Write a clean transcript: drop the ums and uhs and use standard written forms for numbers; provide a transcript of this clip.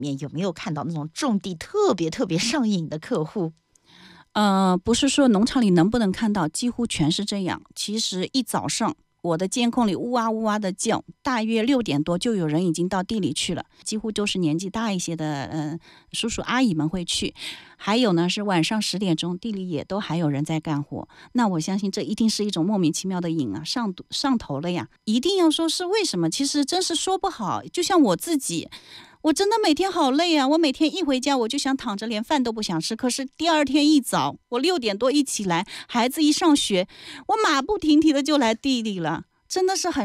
面有没有看到那种种地特别特别上瘾的客户？ 不是说农场里能不能看到，几乎全是这样。其实一早上我的监控里呜哇呜哇的叫，大约6点多就有人已经到地里去了，几乎都是年纪大一些的叔叔阿姨们会去。还有呢是晚上10点钟，地里也都还有人在干活。那我相信这一定是一种莫名其妙的瘾啊，上头了呀！一定要说是为什么，其实真是说不好。就像我自己，我真的每天好累啊！我每天一回家我就想躺着，连饭都不想吃。可是第二天一早，我6点多一起来，孩子一上学，我马不停蹄的就来地里了，真的是很